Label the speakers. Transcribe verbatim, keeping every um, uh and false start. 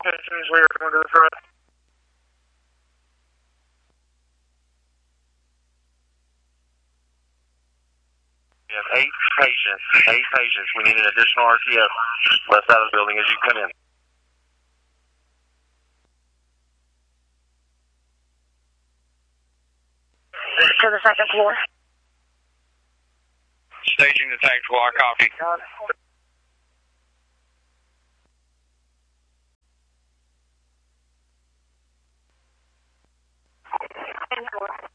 Speaker 1: locations we are going to the front. We have eight patients. Eight patients. We need an additional R T F left side of the building as you come in.
Speaker 2: To the second floor.
Speaker 1: Staging the tank squad, copy.
Speaker 2: Ten four.